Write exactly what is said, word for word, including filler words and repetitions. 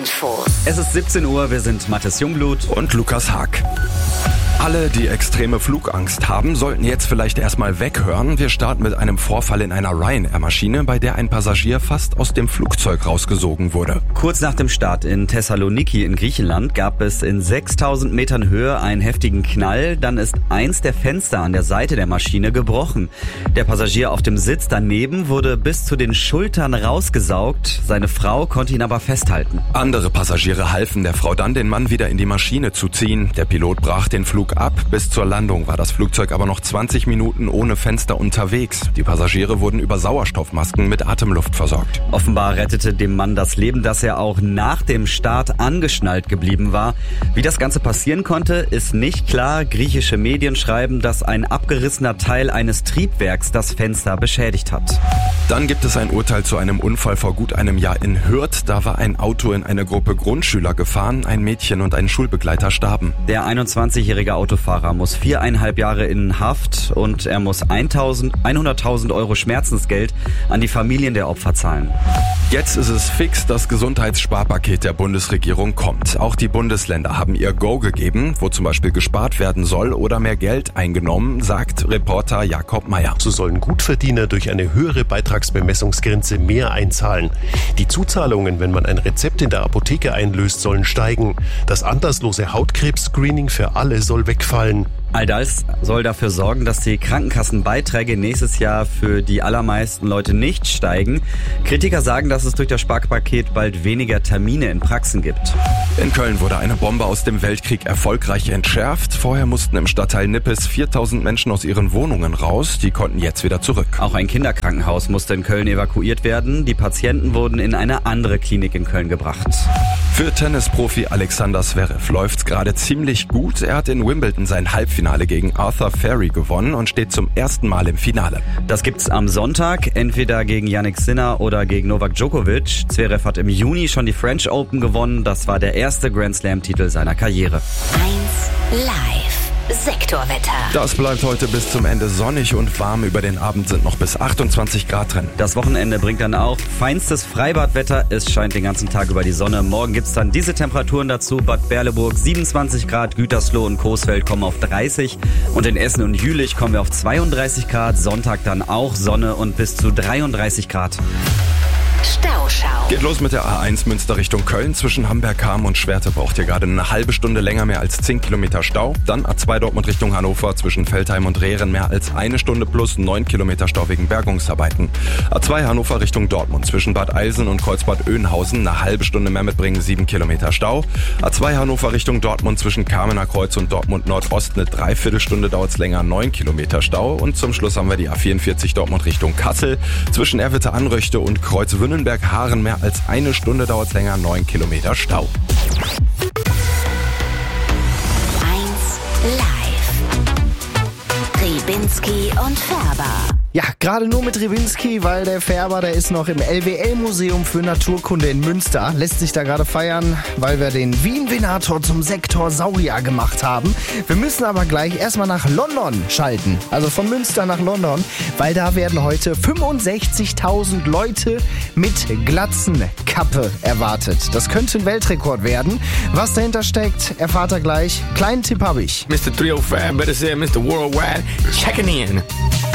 Infos. Es ist siebzehn Uhr, wir sind Mathis Jungblut und Lukas Haag. Alle, die extreme Flugangst haben, sollten jetzt vielleicht erstmal weghören. Wir starten mit einem Vorfall in einer Ryanair-Maschine, bei der ein Passagier fast aus dem Flugzeug rausgesogen wurde. Kurz nach dem Start in Thessaloniki in Griechenland gab es in sechstausend Metern Höhe einen heftigen Knall. Dann ist eins der Fenster an der Seite der Maschine gebrochen. Der Passagier auf dem Sitz daneben wurde bis zu den Schultern rausgesaugt. Seine Frau konnte ihn aber festhalten. Andere Passagiere halfen der Frau dann, den Mann wieder in die Maschine zu ziehen. Der Pilot brach den Flug ab. Bis zur Landung war das Flugzeug aber noch zwanzig Minuten ohne Fenster unterwegs. Die Passagiere wurden über Sauerstoffmasken mit Atemluft versorgt. Offenbar rettete dem Mann das Leben, dass er auch nach dem Start angeschnallt geblieben war. Wie das Ganze passieren konnte, ist nicht klar. Griechische Medien schreiben, dass ein abgerissener Teil eines Triebwerks das Fenster beschädigt hat. Dann gibt es ein Urteil zu einem Unfall vor gut einem Jahr in Hürth. Da war ein Auto in eine Gruppe Grundschüler gefahren. Ein Mädchen und ein Schulbegleiter starben. Der einundzwanzigjährige Autofahrer muss viereinhalb Jahre in Haft und er muss hunderttausend Euro Schmerzensgeld an die Familien der Opfer zahlen. Jetzt ist es fix, das Gesundheitssparpaket der Bundesregierung kommt. Auch die Bundesländer haben ihr Go gegeben, wo zum Beispiel gespart werden soll oder mehr Geld eingenommen, sagt Reporter Jakob Meyer. So sollen Gutverdiener durch eine höhere Beitragsbemessungsgrenze mehr einzahlen. Die Zuzahlungen, wenn man ein Rezept in der Apotheke einlöst, sollen steigen. Das anlasslose Hautkrebs-Screening für alle soll wegfallen. All das soll dafür sorgen, dass die Krankenkassenbeiträge nächstes Jahr für die allermeisten Leute nicht steigen. Kritiker sagen, dass es durch das Sparpaket bald weniger Termine in Praxen gibt. In Köln wurde eine Bombe aus dem Weltkrieg erfolgreich entschärft. Vorher mussten im Stadtteil Nippes viertausend Menschen aus ihren Wohnungen raus. Die konnten jetzt wieder zurück. Auch ein Kinderkrankenhaus musste in Köln evakuiert werden. Die Patienten wurden in eine andere Klinik in Köln gebracht. Für Tennisprofi Alexander Zverev läuft's gerade ziemlich gut. Er hat in Wimbledon sein Halbfinale gegen Arthur Ferry gewonnen und steht zum ersten Mal im Finale. Das gibt's am Sonntag, entweder gegen Jannik Sinner oder gegen Novak Djokovic. Zverev hat im Juni schon die French Open gewonnen. Das war der erste Grand Slam-Titel seiner Karriere. eins live. Sektorwetter. Das bleibt heute bis zum Ende sonnig und warm. Über den Abend sind noch bis achtundzwanzig Grad drin. Das Wochenende bringt dann auch feinstes Freibadwetter. Es scheint den ganzen Tag über die Sonne. Morgen gibt's dann diese Temperaturen dazu. Bad Berleburg siebenundzwanzig Grad, Gütersloh und Coesfeld kommen auf dreißig. Und in Essen und Jülich kommen wir auf zweiunddreißig Grad. Sonntag dann auch Sonne und bis zu dreiunddreißig Grad. Stauschau. Geht los mit der A eins Münster Richtung Köln. Zwischen Hamberg-Ham und Schwerte braucht ihr gerade eine halbe Stunde länger, mehr als zehn Kilometer Stau. Dann A zwei Dortmund Richtung Hannover. Zwischen Veltheim und Rehren mehr als eine Stunde plus neun Kilometer Stau wegen Bergungsarbeiten. A zwei Hannover Richtung Dortmund. Zwischen Bad Eilsen und Kreuzbad Oeynhausen eine halbe Stunde mehr mitbringen, sieben Kilometer Stau. A zwei Hannover Richtung Dortmund. Zwischen Kamener Kreuz und Dortmund Nordost eine Dreiviertelstunde dauert's länger, neun Kilometer Stau. Und zum Schluss haben wir die A vierundvierzig Dortmund Richtung Kassel. Zwischen Erwitte-Anröchte und Kreuzwünnenberg-Haaren mehr als eine Stunde dauert's länger, neun Kilometer Stau. eins live. Ribinski und Färber. Ja, gerade nur mit Ribinski, weil der Färber, der ist noch im L W L-Museum für Naturkunde in Münster. Lässt sich da gerade feiern, weil wir den Wien-Venator zum Sektor Saurier gemacht haben. Wir müssen aber gleich erstmal nach London schalten. Also von Münster nach London, weil da werden heute fünfundsechzigtausend Leute mit Glatzenkappe erwartet. Das könnte ein Weltrekord werden. Was dahinter steckt, erfahrt ihr gleich. Kleinen Tipp habe ich. Mister three oh five, better say Mister Worldwide, checking in.